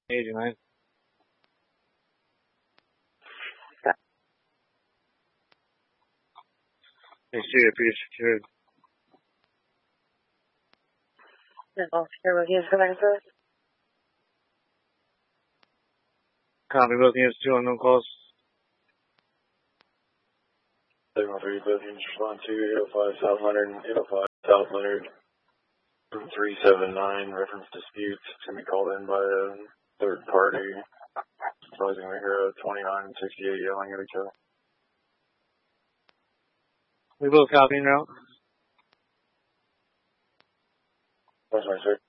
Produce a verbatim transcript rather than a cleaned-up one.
eighty-nine. They see it being secured. No, here with you for that. Copy, both units, two unknown calls. seven one three, both units respond to eight oh five South Leonard and eight oh five South Leonard. three seven nine, reference disputes. It's going to be called in by a third party. Surprisingly, we hear a twenty-nine and sixty-eight yelling at each other. We both copying now. That's my sir.